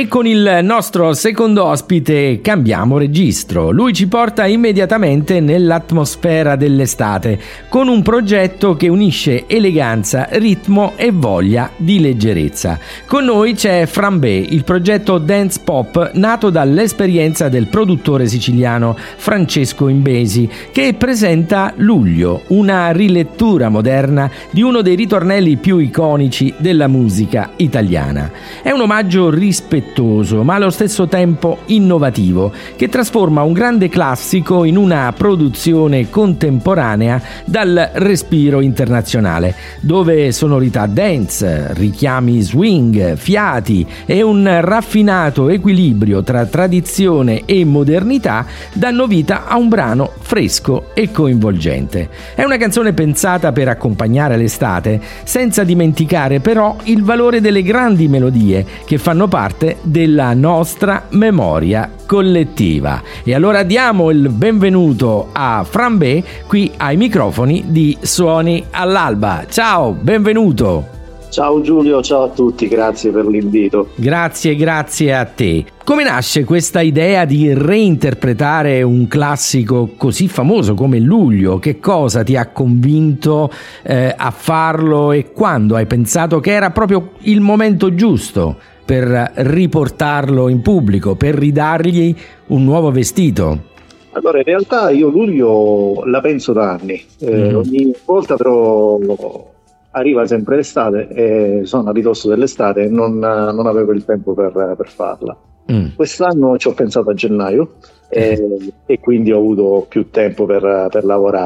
E con il nostro secondo ospite cambiamo registro. Lui ci porta immediatamente nell'atmosfera dell'estate con un progetto che unisce eleganza, ritmo e voglia di leggerezza. Con noi c'è Frambé, il progetto dance pop nato dall'esperienza del produttore siciliano Francesco Imbesi, che presenta Luglio, una rilettura moderna di uno dei ritornelli più iconici della musica italiana. È un omaggio rispettoso ma allo stesso tempo innovativo, che trasforma un grande classico in una produzione contemporanea dal respiro internazionale, dove sonorità dance, richiami swing, fiati e un raffinato equilibrio tra tradizione e modernità danno vita a un brano fresco e coinvolgente. È una canzone pensata per accompagnare l'estate, senza dimenticare però il valore delle grandi melodie che fanno parte della nostra memoria collettiva. E allora diamo il benvenuto a Frambé qui ai microfoni di Suoni all'Alba. Ciao, benvenuto. Ciao Giulio, ciao a tutti, grazie per l'invito. Grazie a te. Come nasce questa idea di reinterpretare un classico così famoso come Luglio? Che cosa ti ha convinto a farlo e quando hai pensato che era proprio il momento giusto per riportarlo in pubblico, per ridargli un nuovo vestito? Allora, in realtà io Luglio la penso da anni, ogni volta però arriva sempre l'estate e sono a ridosso dell'estate e non avevo il tempo per farla. Quest'anno ci ho pensato a gennaio e quindi ho avuto più tempo per lavorare.